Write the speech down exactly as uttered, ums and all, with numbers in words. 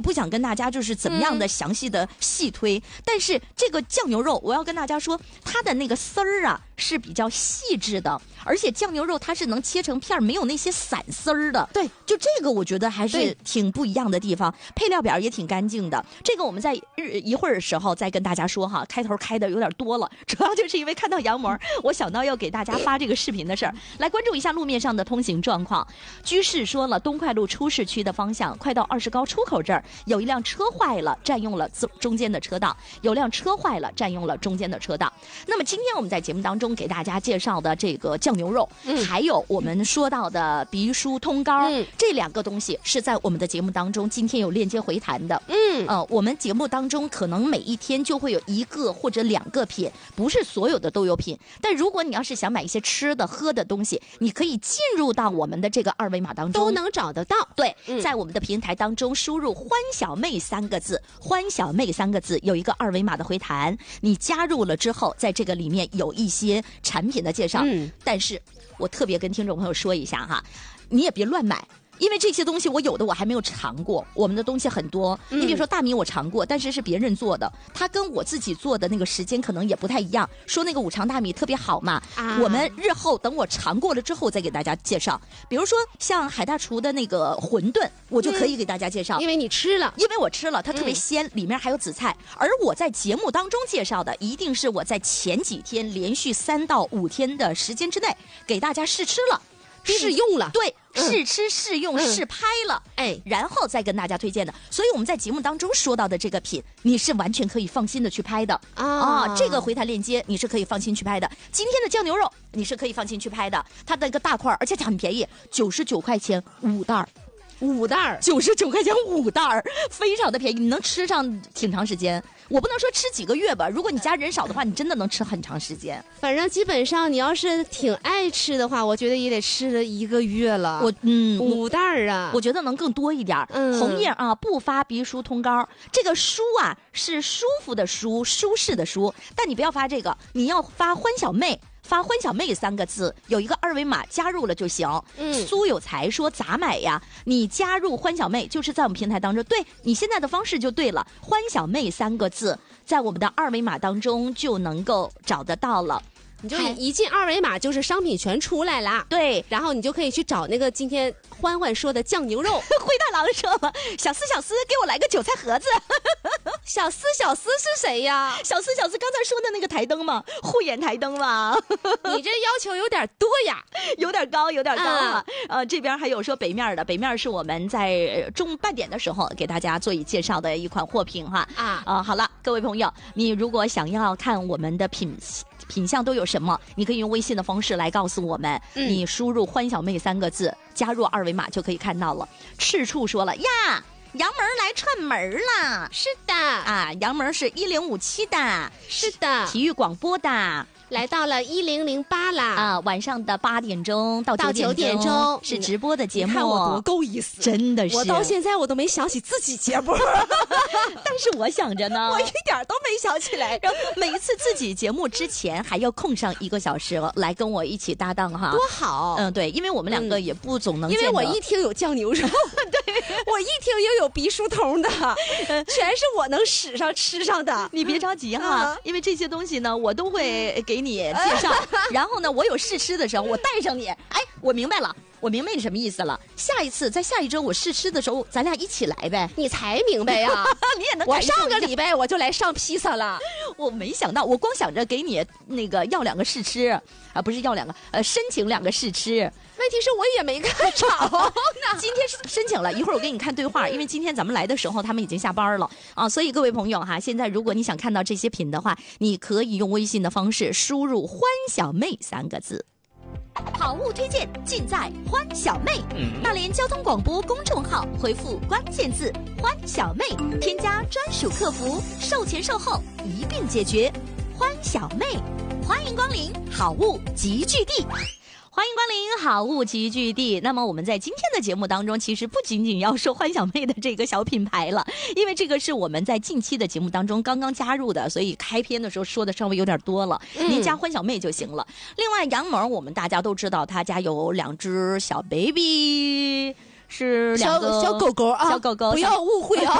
不想跟大家就是怎么样的详细的细推，嗯、但是这个酱牛肉，我要跟大家说，它的那个丝儿啊是比较细致的，而且酱牛肉它是能切成片，没有那些散丝儿的。 对， 就这个我觉得还是挺不一样的地方。配料表也挺干净的，这个我们在一会儿的时候再跟大家说哈。开头开的有点多了，主要就是因为看到杨萌，我想到要给大家发这个视频的事儿。来关注一下路面上的通行状况。居士说了，东快路出市区的方向，快到二十高出口这儿，有一辆车坏了，占用了中间的车道；有辆车坏了，占用了中间的车道。那么今天我们在节目当中给大家介绍的这个酱牛肉，嗯、还有我们说到的鼻舒通膏、嗯，这两个东西是在我们的节目当中今天有链接回弹的。嗯，呃，我们节目当中可能每一天就会有一个或者两个品，不是所有的都有品。但如果你要是想买一些吃的喝的东西，你可以进入到我们的这个二维码当中， 都能找得到。 对，嗯、在我们的平台当中输入“欢小妹”三个字，“欢小妹”三个字有一个二维码的回弹，你加入了之后，在这个里面有一些产品的介绍。嗯，但是我特别跟听众朋友说一下哈，你也别乱买。因为这些东西我有的我还没有尝过，我们的东西很多。嗯、你比如说大米我尝过，但是是别人做的，它跟我自己做的那个时间可能也不太一样。说那个五常大米特别好嘛，啊、我们日后等我尝过了之后再给大家介绍。比如说像海大厨的那个馄饨，我就可以给大家介绍， 嗯、因为你吃了， 因为我吃了，它特别鲜，嗯、里面还有紫菜。而我在节目当中介绍的，一定是我在前几天连续三到五天的时间之内给大家试吃了。 试用了， 对，嗯、试吃试用、嗯、试拍了，哎，然后再跟大家推荐的。所以我们在节目当中说到的这个品，你是完全可以放心的去拍的啊、哦！这个回弹链接你是可以放心去拍的。今天的酱牛肉你是可以放心去拍的，它的一个大块，而且很便宜，九十九块钱五袋儿。 五袋儿， 九十九块钱五袋儿，非常的便宜，你能吃上挺长时间。我不能说吃几个月吧，如果你家人少的话，你真的能吃很长时间。 反正基本上你要是挺爱吃的话，我觉得也得吃了一个月了。 我嗯， 五袋儿啊， 我觉得能更多一点。嗯，红叶啊，不发鼻舒通膏，这个舒啊是舒服的舒，舒适的舒，但你不要发这个，你要发欢小妹。发欢小妹三个字，有一个二维码加入了就行。嗯，苏有才说咋买呀？你加入欢小妹就是在我们平台当中，对你现在的方式就对了，欢小妹三个字在我们的二维码当中就能够找得到了。 你就一进二维码就是商品全出来了， 对， 然后你就可以去找那个今天欢欢说的酱牛肉。 灰大郎说了，小思小思给我来个韭菜盒子。 小思小思是谁呀？ 小思小思刚才说的那个台灯嘛，护眼台灯嘛。 你这要求有点多呀， 有点高，有点高啊。嗯、呃，这边还有说北面的，北面是我们在中半点的时候给大家做一介绍的一款货品哈。啊啊、呃，好了，各位朋友，你如果想要看我们的品。品项都有什么？你可以用微信的方式来告诉我们，嗯、你输入“欢小妹”三个字，加入二维码就可以看到了。赤处说了呀，杨门来串门了， 是的啊，杨门是一零五七的， 是的， 体育广播的。 来到了一零零八啦啊！晚上的八点钟到九点钟, 点钟是直播的节目， 你看我多够意思， 真的是。 我到现在我都没想起自己节目， 但是我想着呢， 我一点都没想起来。 然后每一次自己节目之前还要空上一个小时来跟我一起搭档哈， 多好。 嗯，对，因为我们两个也不总能见得、 嗯，因为我一听有酱牛肉，对我一听又有鼻舒通的，全是我能使上吃上的。 你别着急哈，嗯、因为这些东西呢，我都会给你介绍。然后呢，我有试吃的时候，我带上你。哎，我明白了，我明白你什么意思了。下一次，在下一周我试吃的时候，咱俩一起来呗。 你才明白呀？ 你也能。 我上个礼拜我就来上披萨了， 我没想到，我光想着给你那个要两个试吃啊，不是要两个，呃，申请两个试吃。 问题是我也没看着呢。 今天申请了一会儿，我给你看对话，因为今天咱们来的时候他们已经下班了啊，所以各位朋友哈，现在如果你想看到这些品的话，你可以用微信的方式输入“欢小妹”三个字。好物推荐尽在欢小妹，大连交通广播公众号回复关键字“欢小妹”，添加专属客服，售前售后一并解决。欢小妹，欢迎光临好物集聚地。欢迎光临好物集聚地。那么我们在今天的节目当中，其实不仅仅要说欢小妹的这个小品牌了，因为这个是我们在近期的节目当中刚刚加入的，所以开篇的时候说的稍微有点多了，嗯、您加欢小妹就行了。另外杨萌，我们大家都知道他家有两只小 baby， 是两个小小狗狗啊， 小狗狗， 不要误会啊。